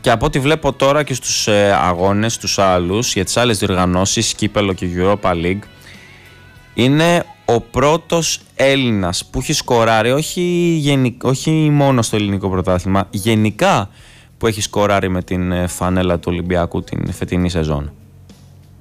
Και από ό,τι βλέπω τώρα και στους αγώνες, τους άλλους, για τις άλλες διοργανώσεις, Κύπελλο και Europa League, είναι ο πρώτος Έλληνας που έχει σκοράρει, όχι μόνο στο ελληνικό πρωτάθλημα, γενικά που έχει σκοράρει με την φανέλα του Ολυμπιακού την φετινή σεζόν.